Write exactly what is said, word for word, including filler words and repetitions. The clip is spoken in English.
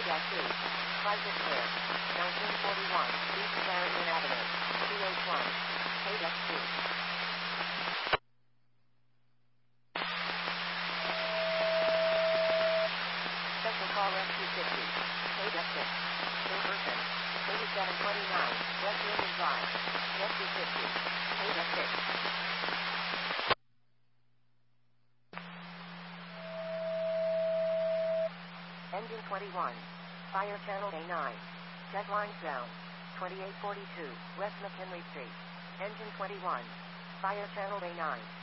two. Private Care. nineteen forty-one. East Clarendon Avenue. P H one. K two. Special Call Rescue fifty. K six. Silverton. thirty-seven twenty-nine. West Union Drive. Rescue fifty. K six. Engine twenty-one. Fire Channel A nine. Check lines down. twenty-eight forty-two. West McKinley Street. Engine twenty-one. Fire Channel A nine.